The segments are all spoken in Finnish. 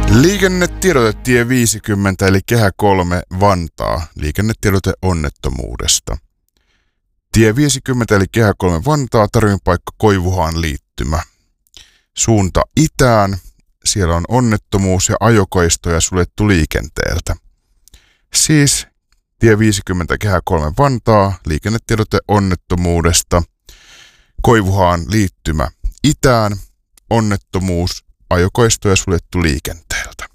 Liikennetiedote tie 50 eli Kehä 3 Vantaa. Liikennetiedote onnettomuudesta. Tie 50 eli Kehä 3 Vantaa, tarvipaikka Koivuhaan liittymä. Suunta itään. Siellä on onnettomuus ja ajokoistoja suljettu liikenteeltä. Siis tie 50 Kehä 3 Vantaa, liikennetiedote onnettomuudesta. Koivuhaan liittymä itään, onnettomuus, ajokoistoja suljettu liikenteeltä.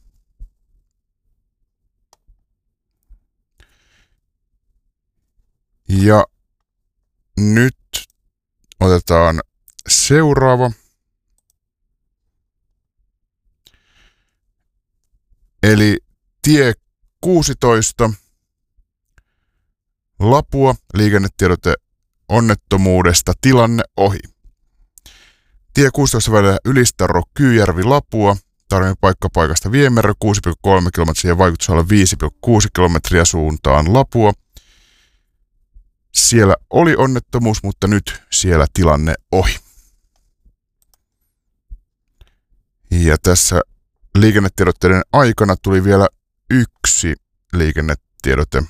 Ja nyt otetaan seuraava. Eli tie 16, Lapua, liikennetiedote onnettomuudesta, tilanne ohi. Tie 16 välillä Ylistaro, Kyyjärvi, Lapua, tarvipaikka paikasta Viemerä, 6,3 kilometriä ja vaikutusala 5,6 kilometriä suuntaan Lapua. Siellä oli onnettomuus, mutta nyt siellä tilanne ohi. Ja tässä liikennetiedotteiden aikana tuli vielä yksi liikennetiedote.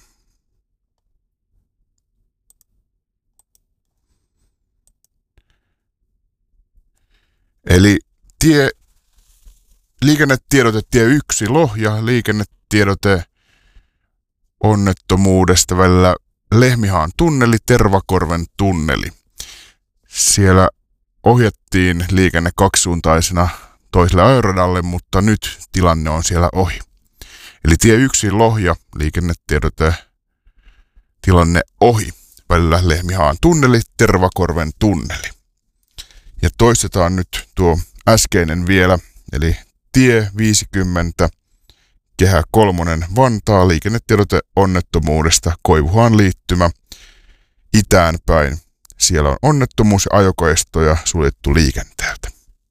Eli liikennetiedote tie 1 Lohja, liikennetiedote onnettomuudesta välillä Lehmihaan tunneli, Tervakorven tunneli. Siellä ohjattiin liikenne kaksisuuntaisena toiselle ajoradalle, mutta nyt tilanne on siellä ohi. Eli tie 1 Lohja, liikennetiedote tilanne ohi, välillä Lehmihaan tunneli, Tervakorven tunneli. Ja toistetaan nyt tuo äskeinen vielä, eli tie 50, Kehä 3 Vantaa, liikennetiedote onnettomuudesta, Koivuhaan liittymä, itään päin. Siellä on onnettomuus ja ajokoistoja suljettu liikenteeltä.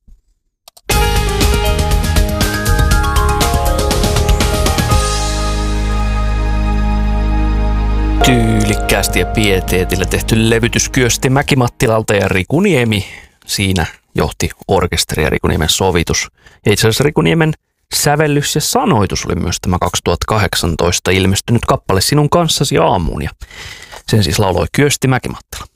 Tyylikkäästi ja pieteetillä tehty levytys Kyösti Mäki-Mattilalta ja Riku Niemi. Siinä johti orkesteri ja Riku Niemen sovitus. Ja itse asiassa Riku Niemen sävellys ja sanoitus oli myös tämä 2018 ilmestynyt kappale Sinun kanssasi aamuun. Ja sen siis lauloi Kyösti Mäki-Mattila.